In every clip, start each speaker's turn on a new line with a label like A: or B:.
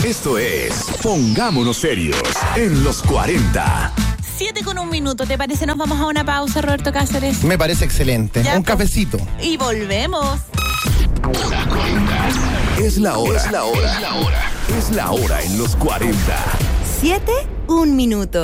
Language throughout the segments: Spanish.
A: Esto es Pongámonos Serios en los 40.
B: 7:01, ¿te parece? Nos vamos a una pausa, Roberto Cáceres.
C: Me parece excelente.
B: Ya,
C: un cafecito.
B: Y volvemos.
A: Es la hora. Es la hora. Es la hora. Es la hora en los 40.
B: 7:01.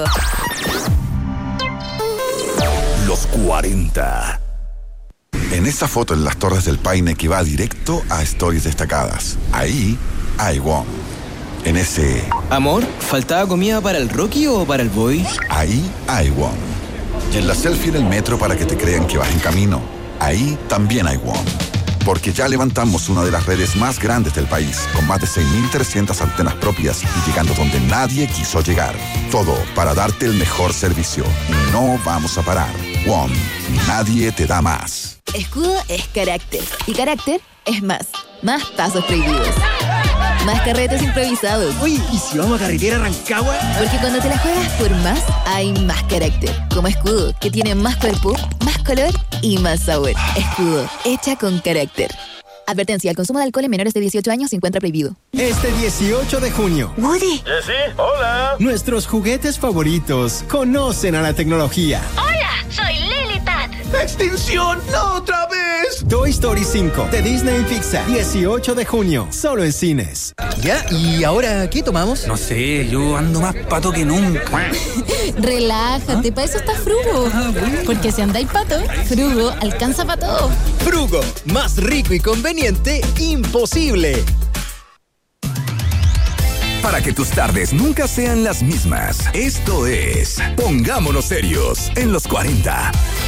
A: Los 40.
D: En esa foto en las Torres del Paine que va directo a Stories Destacadas. Ahí hay WOM. En ese...
E: Amor, ¿faltaba comida para el Rocky o para el Boy?
D: Ahí hay WOM. Y en la selfie en el metro para que te crean que vas en camino. Ahí también hay WOM. Porque ya levantamos una de las redes más grandes del país, con más de 6.300 antenas propias y llegando donde nadie quiso llegar. Todo para darte el mejor servicio. Y no vamos a parar. WOM. Nadie te da más.
F: Escudo es carácter. Y carácter es más. Más pasos prohibidos. Más carretes improvisados.
E: Oye, ¿y si vamos a carretera Rancagua?
F: Porque cuando te la juegas por más, hay más carácter. Como Escudo, que tiene más cuerpo, más color y más sabor. Escudo, hecha con carácter. Advertencia, el consumo de alcohol en menores de 18 años se encuentra prohibido.
G: Este 18 de junio.
F: Woody.
H: Sí, hola.
G: Nuestros juguetes favoritos conocen a la tecnología.
I: Hola, soy Lilipad.
H: ¡Extinción! ¡No otra vez!
G: Toy Story 5 de Disney Pixar. 18 de junio, solo en cines.
E: ¿Ya? ¿Y ahora qué tomamos?
J: No sé, yo ando más pato que nunca.
K: Relájate, para eso está Frugo. Porque si andáis pato, Frugo alcanza para todo.
E: Frugo, más rico y conveniente, imposible.
A: Para que tus tardes nunca sean las mismas, esto es Pongámonos Serios en los 40.